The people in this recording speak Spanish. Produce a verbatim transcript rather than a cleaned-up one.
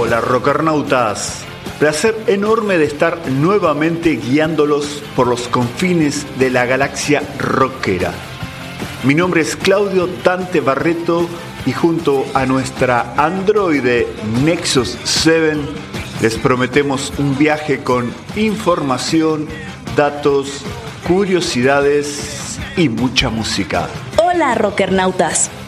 Hola rockernautas, placer enorme de estar nuevamente guiándolos por los confines de la galaxia rockera. Mi nombre es Claudio Dante Barreto y junto a nuestra androide Nexus siete les prometemos un viaje con información, datos, curiosidades y mucha música. Hola rockernautas.